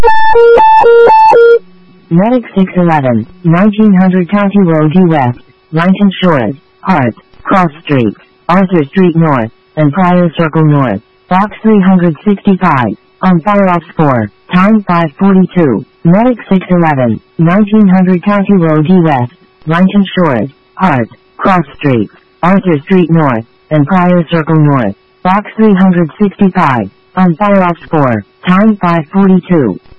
Medic 611, 1900 County Road Due West, Langton Shores, Hart, Cross Street, Arthur Street North, and Pryor Circle North. Box 365, on fire-off 4, time 5:42. Medic 611, 1900 County Road Due West, Langton Shores, Hart, Cross Street, Arthur Street North, and Pryor Circle North. Box 365, on fire-off 4, time 5:42.